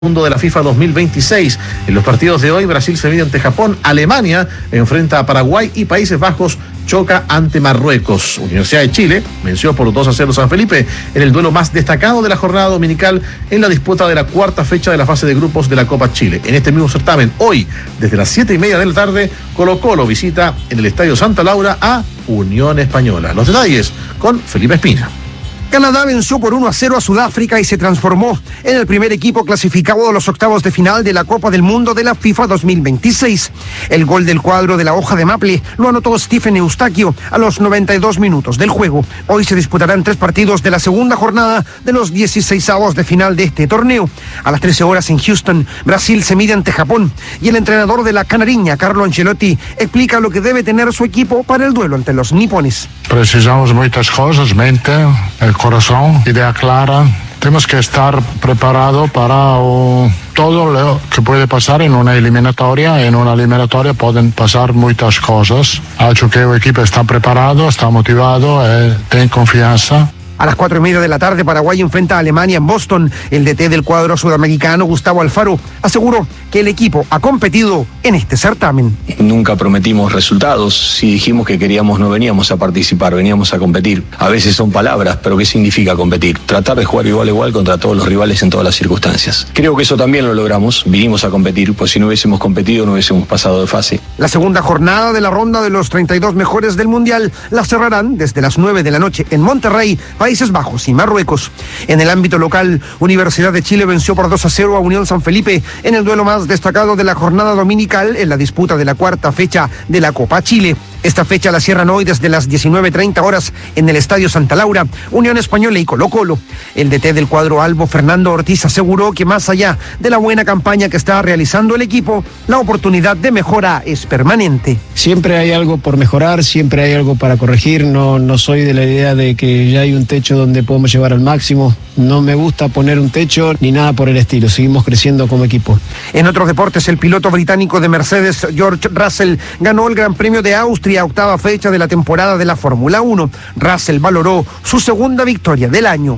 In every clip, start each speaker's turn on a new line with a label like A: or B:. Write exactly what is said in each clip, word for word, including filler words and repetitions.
A: Mundo de la FIFA dos mil veintiséis. En los partidos de hoy, Brasil se mide ante Japón, Alemania enfrenta a Paraguay y Países Bajos choca ante Marruecos. Universidad de Chile venció por dos a cero San Felipe en el duelo más destacado de la jornada dominical en la disputa de la cuarta fecha de la fase de grupos de la Copa Chile. En este mismo certamen, hoy, desde las siete y media de la tarde, Colo-Colo visita en el Estadio Santa Laura a Unión Española. Los detalles con Felipe Espina.
B: Canadá venció por uno a cero a Sudáfrica y se transformó en el primer equipo clasificado a los octavos de final de la Copa del Mundo de la FIFA dos mil veintiséis. El gol del cuadro de la hoja de maple lo anotó Stephen Eustaquio a los noventa y dos minutos del juego. Hoy se disputarán tres partidos de la segunda jornada de los dieciseisavos de final de este torneo. A las trece horas en Houston, Brasil se mide ante Japón y el entrenador de la canariña, Carlo Ancelotti, explica lo que debe tener su equipo para el duelo ante los nipones.
C: Precisamos muchas cosas, mente, el corazón, idea clara. Tenemos que estar preparados para uh, todo lo que puede pasar en una eliminatoria. En una eliminatoria pueden pasar muchas cosas. Ha hecho que el equipo está preparado, está motivado, eh, tiene confianza.
B: A las cuatro y media de la tarde, Paraguay enfrenta a Alemania en Boston. El D T del cuadro sudamericano, Gustavo Alfaro, aseguró que el equipo ha competido en este certamen.
D: Nunca prometimos resultados. Si dijimos que queríamos, no veníamos a participar, veníamos a competir. A veces son palabras, pero ¿qué significa competir? Tratar de jugar igual a igual contra todos los rivales en todas las circunstancias. Creo que eso también lo logramos. Vinimos a competir, pues si no hubiésemos competido, no hubiésemos pasado de fase.
B: La segunda jornada de la ronda de los treinta y dos mejores del Mundial la cerrarán desde las nueve de la noche en Monterrey, Países Bajos y Marruecos. En el ámbito local, Universidad de Chile venció por dos a cero a Unión San Felipe en el duelo más destacado de la jornada dominical en la disputa de la cuarta fecha de la Copa Chile. Esta fecha la cierran hoy desde las diecinueve treinta horas en el Estadio Santa Laura, Unión Española y Colo-Colo. El D T del cuadro albo, Fernando Ortiz, aseguró que más allá de la buena campaña que está realizando el equipo, la oportunidad de mejora es permanente.
E: Siempre hay algo por mejorar, siempre hay algo para corregir. No, no soy de la idea de que ya hay un techo donde podemos llevar al máximo. No me gusta poner un techo ni nada por el estilo. Seguimos creciendo como equipo.
B: En otros deportes, el piloto británico de Mercedes, George Russell, ganó el Gran Premio de Austria, octava fecha de la temporada de la Fórmula uno. Russell valoró su segunda victoria del año.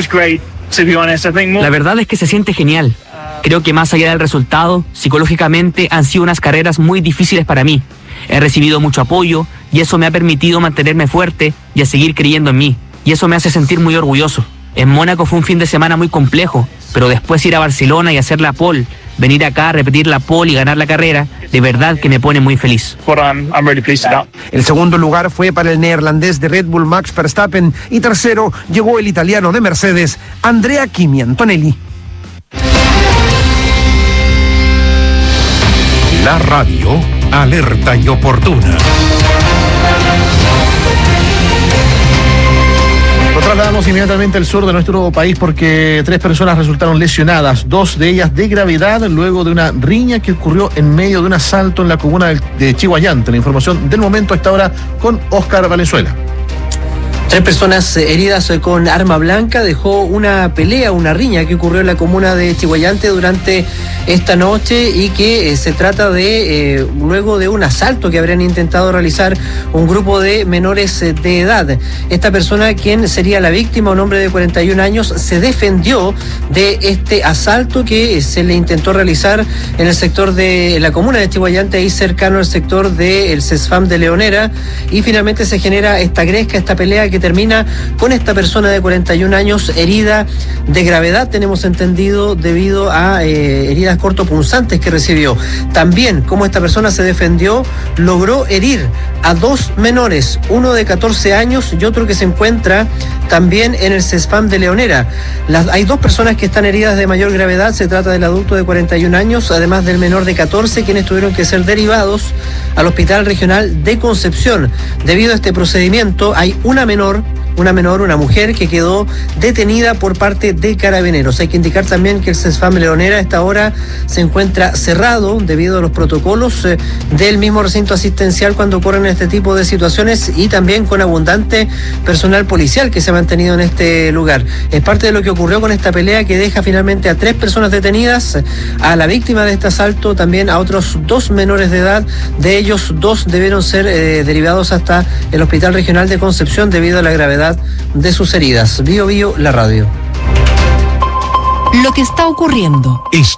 F: La verdad es que se siente genial. Creo que más allá del resultado, psicológicamente han sido unas carreras muy difíciles para mí. He recibido mucho apoyo y eso me ha permitido mantenerme fuerte y a seguir creyendo en mí. Y eso me hace sentir muy orgulloso. En Mónaco fue un fin de semana muy complejo, pero después ir a Barcelona y hacer la pole, venir acá a repetir la pole y ganar la carrera, de verdad que me pone muy feliz.
B: El segundo lugar fue para el neerlandés de Red Bull, Max Verstappen, y tercero llegó el italiano de Mercedes, Andrea Kimi Antonelli.
G: La radio, alerta y oportuna.
A: Nos trasladamos inmediatamente al sur de nuestro país porque tres personas resultaron lesionadas, dos de ellas de gravedad, luego de una riña que ocurrió en medio de un asalto en la comuna de Chihuayante. La información del momento a esta hora con Oscar Valenzuela.
H: Tres personas heridas con arma blanca dejó una pelea, una riña que ocurrió en la comuna de Chihuayante durante esta noche y que eh, se trata de eh, luego de un asalto que habrían intentado realizar un grupo de menores eh, de edad. Esta persona, quien sería la víctima, un hombre de cuarenta y un años, se defendió de este asalto que eh, se le intentó realizar en el sector de la comuna de Chihuayante, ahí cercano al sector del CESFAM de Leonera, y finalmente se genera esta gresca, esta pelea que termina con esta persona de cuarenta y un años herida de gravedad, tenemos entendido, debido a eh, heridas cortopunzantes que recibió. También, como esta persona se defendió, logró herir a dos menores, uno de catorce años y otro que se encuentra también en el CESFAM de Leonera. Las, hay dos personas que están heridas de mayor gravedad, se trata del adulto de cuarenta y un años, además del menor de catorce, quienes tuvieron que ser derivados al Hospital Regional de Concepción. Debido a este procedimiento, hay una menor Una menor, una mujer, que quedó detenida por parte de Carabineros. Hay que indicar también que el CESFAM Leonera a esta hora se encuentra cerrado debido a los protocolos eh, del mismo recinto asistencial cuando ocurren este tipo de situaciones, y también con abundante personal policial que se ha mantenido en este lugar. Es parte de lo que ocurrió con esta pelea que deja finalmente a tres personas detenidas, a la víctima de este asalto, también a otros dos menores de edad. De ellos, dos debieron ser eh, derivados hasta el Hospital Regional de Concepción debido a la gravedad de sus heridas. Bio Bio, la radio.
I: Lo que está ocurriendo.